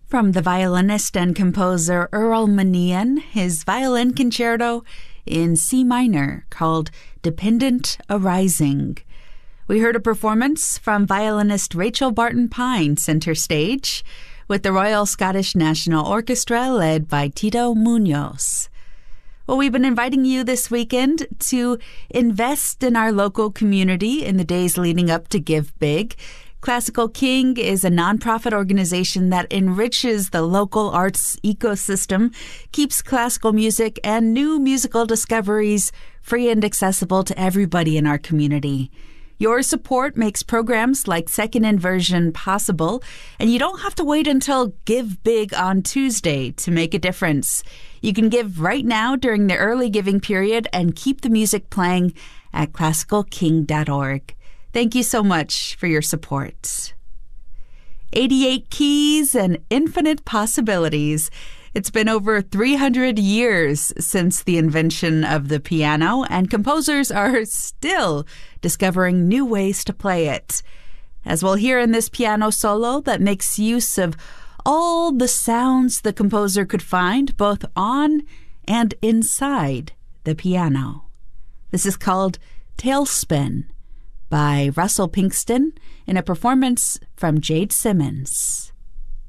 From the violinist and composer Earl Mannion, his violin concerto in C minor called Dependent Arising. We heard a performance from violinist Rachel Barton Pine center stage with the Royal Scottish National Orchestra led by Tito Munoz. Well, we've been inviting you this weekend to invest in our local community in the days leading up to Give Big. Classical King is a nonprofit organization that enriches the local arts ecosystem, keeps classical music and new musical discoveries free and accessible to everybody in our community. Your support makes programs like Second Inversion possible, and you don't have to wait until Give Big on Tuesday to make a difference. You can give right now during the early giving period and keep the music playing at classicalking.org. Thank you so much for your support. 88 keys and infinite possibilities. It's been over 300 years since the invention of the piano, and composers are still discovering new ways to play it. As we'll hear in this piano solo that makes use of all the sounds the composer could find, both on and inside the piano. This is called Tailspin by Russell Pinkston in a performance from Jade Simmons.